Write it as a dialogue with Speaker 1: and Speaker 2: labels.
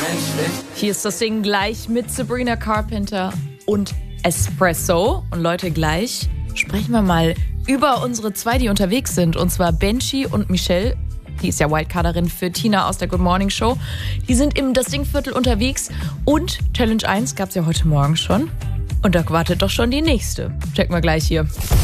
Speaker 1: Hier ist das Ding gleich mit Sabrina Carpenter und Espresso. Und Leute, gleich sprechen wir mal über unsere zwei, die unterwegs sind. Und zwar Benji und Michelle. Die ist ja Wildcarderin für Tina aus der Good Morning Show. Die sind im Das Ding-Viertel unterwegs. Und Challenge 1 gab es ja heute Morgen schon. Und da wartet doch schon die nächste. Checken wir gleich hier.